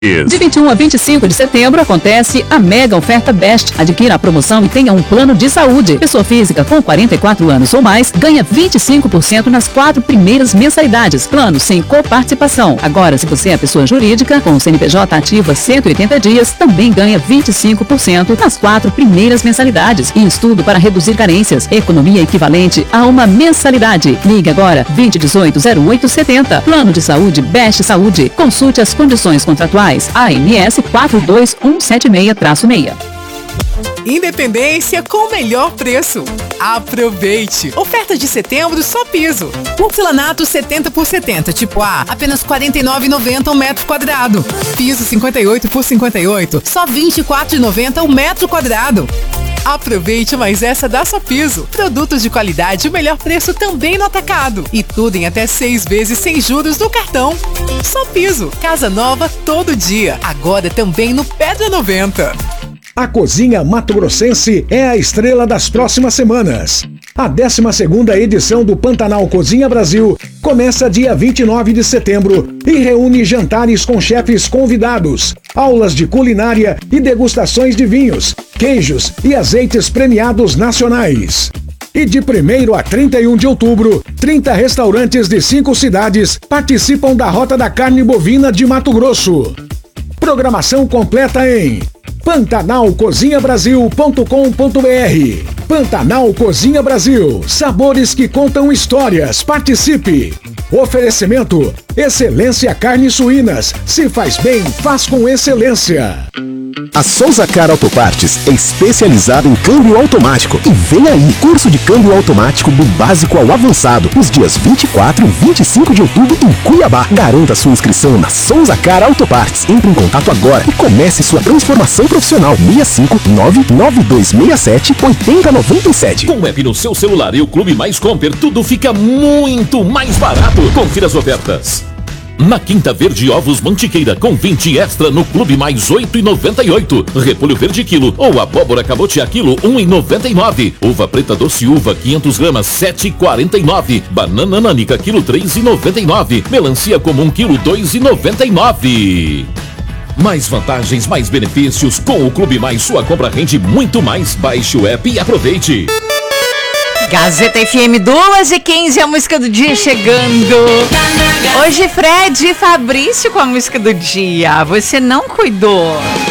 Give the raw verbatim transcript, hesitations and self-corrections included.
De vinte e um a vinte e cinco de setembro acontece a mega oferta Best. Adquira a promoção e tenha um plano de saúde. Pessoa física com quarenta e quatro anos ou mais ganha vinte e cinco por cento nas quatro primeiras mensalidades. Plano sem coparticipação. Agora, se você é pessoa jurídica com C N P J ativa cento e oitenta dias, também ganha vinte e cinco por cento nas quatro primeiras mensalidades. E estudo para reduzir carências. Economia equivalente a uma mensalidade. Ligue agora vinte e dezoito, zero oito setenta. Plano de saúde Best Saúde. Consulte as condições contratuais. A M S quatro dois um sete seis seis. Independência com o melhor preço. Aproveite! Oferta de setembro só piso. Porcelanato setenta por setenta, tipo A, apenas quarenta e nove reais e noventa centavos o metro quadrado. Piso cinquenta e oito por cinquenta e oito, só vinte e quatro reais e noventa centavos o metro quadrado. Aproveite mais essa da Só Piso. Produtos de qualidade e o melhor preço também no atacado. E tudo em até seis vezes sem juros no cartão. Só Piso. Casa nova todo dia. Agora também no Pedra noventa. A Cozinha Mato Grossense é a estrela das próximas semanas. A décima segunda edição do Pantanal Cozinha Brasil começa dia vinte e nove de setembro e reúne jantares com chefes convidados, aulas de culinária e degustações de vinhos, queijos e azeites premiados nacionais. E de primeiro a trinta e um de outubro, trinta restaurantes de cinco cidades participam da Rota da Carne Bovina de Mato Grosso. Programação completa em pantanal cozinha brasil ponto com ponto br. Pantanal Cozinha Brasil, sabores que contam histórias. Participe! Oferecimento: Excelência Carnes Suínas. Se faz bem, faz com excelência. A Souza Car Autopartes é especializada em câmbio automático. E vem aí, curso de câmbio automático do básico ao avançado, nos dias vinte e quatro e vinte e cinco de outubro em Cuiabá. Garanta sua inscrição na Souza Car Autopartes. Entre em contato agora e comece sua transformação profissional. seis cinco nove nove dois seis sete oito zero nove sete. Com o app no seu celular e o Clube Mais Comper, tudo fica muito mais barato. Confira as ofertas. Na Quinta Verde, ovos Mantiqueira com vinte extra no Clube Mais oito reais e noventa e oito. Repolho verde quilo ou abóbora cabotiá quilo um real e noventa e nove. Uva preta doce uva quinhentos gramas sete reais e quarenta e nove. Banana nanica quilo três reais e noventa e nove. Melancia comum quilo dois reais e noventa e nove. Mais vantagens, mais benefícios. Com o Clube Mais, sua compra rende muito mais. Baixe o app e aproveite. Gazeta F M duas e quinze, a música do dia chegando. Hoje Fred e Fabrício com a música do dia. Você não cuidou.